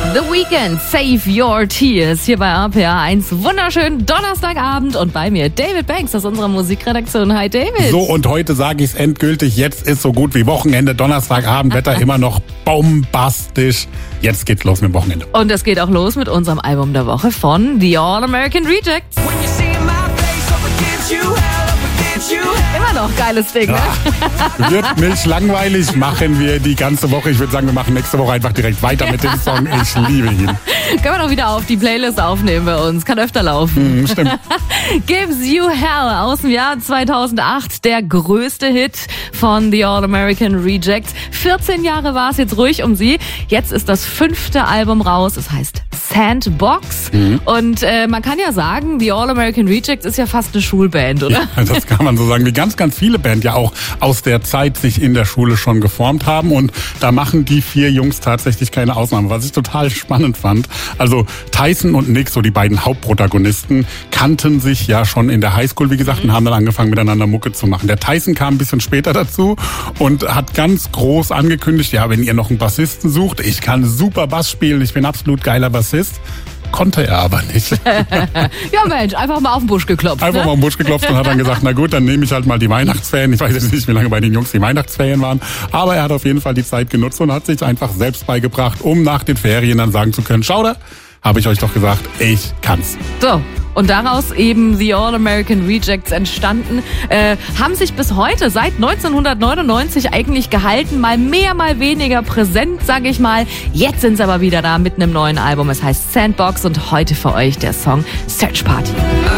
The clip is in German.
The Weeknd, Save Your Tears, hier bei RPA 1. Wunderschönen Donnerstagabend und bei mir David Banks aus unserer Musikredaktion. Hi David. So, und heute sage ich es endgültig, jetzt ist so gut wie Wochenende, Donnerstagabend, Wetter immer noch bombastisch. Jetzt geht's los mit dem Wochenende. Und es geht auch los mit unserem Album der Woche von The All American Rejects. Immer noch geiles Ding, ne? Ja, wird nicht langweilig, machen wir die ganze Woche. Ich würde sagen, wir machen nächste Woche einfach direkt weiter mit dem Song. Ich liebe ihn. Können wir doch wieder auf die Playlist aufnehmen bei uns. Kann öfter laufen. Stimmt. Gives You Hell aus dem Jahr 2008. Der größte Hit von The All American Rejects. 14 Jahre war es jetzt ruhig um sie. Jetzt ist das 5. Album raus. Es heißt Sandbox. Und man kann ja sagen, The All American Rejects ist ja fast eine Schulband, oder? Ja, das kann man so sagen. Wie ganz, ganz viele Bands ja auch aus der Zeit sich in der Schule schon geformt haben. Und da machen die 4 Jungs tatsächlich keine Ausnahme, was ich total spannend fand. Also Tyson und Nick, so die beiden Hauptprotagonisten, kannten sich ja schon in der Highschool, wie gesagt, und haben dann angefangen, miteinander Mucke zu machen. Der Tyson kam ein bisschen später dazu und hat ganz groß angekündigt, ja, wenn ihr noch einen Bassisten sucht, ich kann super Bass spielen, ich bin absolut geiler Bassist. Konnte er aber nicht. Ja Mensch, einfach mal auf den Busch geklopft. Einfach mal auf den Busch geklopft und hat dann gesagt, na gut, dann nehme ich halt mal die Weihnachtsferien. Ich weiß jetzt nicht, wie lange bei den Jungs die Weihnachtsferien waren, aber er hat auf jeden Fall die Zeit genutzt und hat sich einfach selbst beigebracht, um nach den Ferien dann sagen zu können, schau da, habe ich euch doch gesagt, ich kann's. So. Und daraus eben The All American Rejects entstanden, haben sich bis heute, seit 1999 eigentlich gehalten, mal mehr, mal weniger präsent, sage ich mal. Jetzt sind sie aber wieder da mit einem neuen Album. Es heißt Sandbox und heute für euch der Song Search Party.